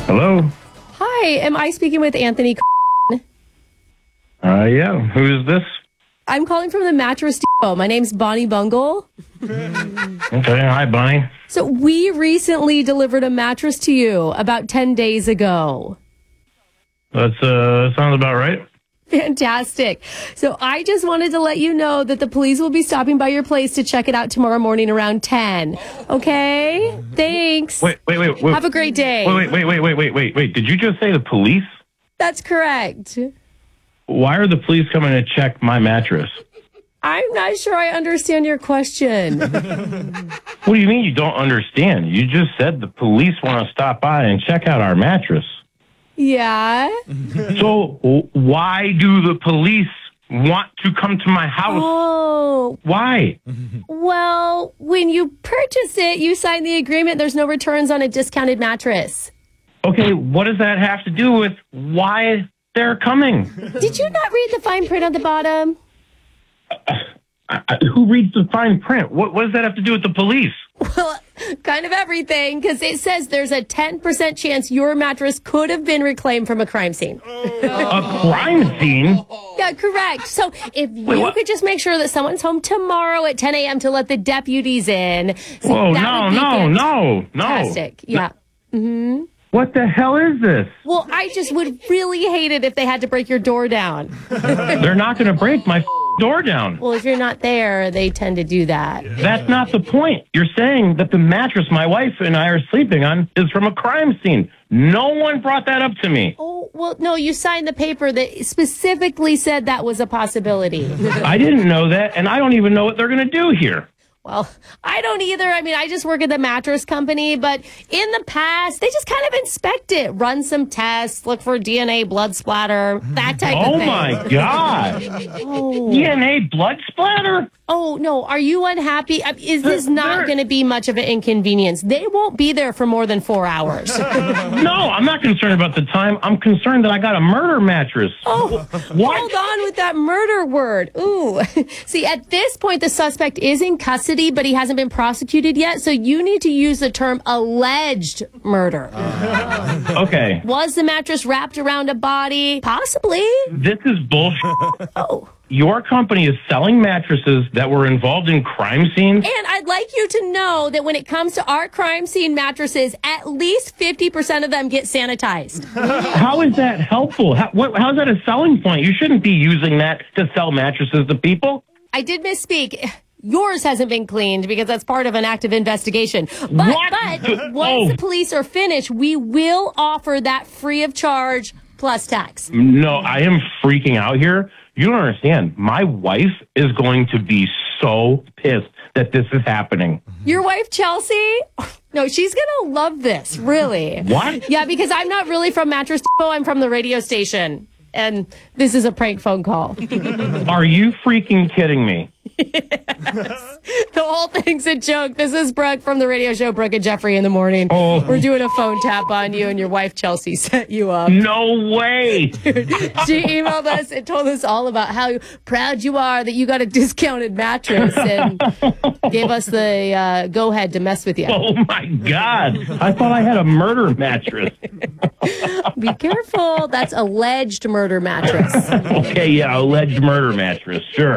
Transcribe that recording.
Hello? Hi, am I speaking with Anthony? Yeah. Who is this? I'm calling from the Mattress Depot. My name's Bonnie Bungle. Okay. Hi, Bonnie. So we recently delivered a mattress to you about 10 days ago. That sounds about right. Fantastic. So I just wanted to let you know that the police will be stopping by your place to check it out tomorrow morning around 10. Okay? Thanks. Wait. Have a great day. Wait. Did you just say the police? That's correct. Why are the police coming to check my mattress? I'm not sure I understand your question. What do you mean you don't understand? You just said the police want to stop by and check out our mattress. Yeah? So why do the police want to come to my house? Oh. Why? Well, when you purchase it, you sign the agreement. There's no returns on a discounted mattress. Okay, what does that have to do with why they're coming? Did you not read the fine print at the bottom? Who reads the fine print? What does that have to do with the police? Well, kind of everything, because it says there's a 10% chance your mattress could have been reclaimed from a crime scene. A crime scene? Yeah, correct. So if you could just make sure that someone's home tomorrow at 10 a.m. to let the deputies in. See, Whoa, no. Fantastic. Yeah. Mm-hmm. What the hell is this? Well, I just would really hate it if they had to break your door down. They're not going to break my door down. Well, if you're not there, they tend to do that. That's not the point. You're saying that the mattress my wife and I are sleeping on is from a crime scene. No one brought that up to me. Oh, well, no, you signed the paper that specifically said that was a possibility. I didn't know that, and I don't even know what they're going to do here. Well, I don't either. I mean, I just work at the mattress company, but in the past, they just kind of inspect it, run some tests, look for DNA, blood splatter, that type of thing. Oh, my God. DNA blood splatter? Oh, no. Are you unhappy? Is this not going to be much of an inconvenience? They won't be there for more than 4 hours. No, I'm not concerned about the time. I'm concerned that I got a murder mattress. Oh, what? Hold on with that murder word. Ooh. See, at this point, the suspect is in custody, but he hasn't been prosecuted yet, so you need to use the term alleged murder. Okay. Was the mattress wrapped around a body? Possibly. This is bullshit. Oh. Your company is selling mattresses that were involved in crime scenes? And I'd like you to know that when it comes to our crime scene mattresses, at least 50% of them get sanitized. How is that helpful? How is that a selling point? You shouldn't be using that to sell mattresses to people. I did misspeak. Yours hasn't been cleaned because that's part of an active investigation. But once the police are finished, we will offer that free of charge plus tax. No, I am freaking out here. You don't understand. My wife is going to be so pissed that this is happening. Your wife, Chelsea? No, she's going to love this, really. What? Yeah, because I'm not really from Mattress Depot. I'm from the radio station. And this is a prank phone call. Are you freaking kidding me? Yes. The whole thing's a joke. This is Brooke from the radio show Brooke and Jeffrey in the Morning. Oh. We're doing a phone tap on you, and your wife, Chelsea, set you up. No way. She emailed us and told us all about how proud you are that you got a discounted mattress and gave us the go-ahead to mess with you. Oh, my God. I thought I had a murder mattress. Be careful. That's alleged murder mattress. Okay, yeah, alleged murder mattress. Sure.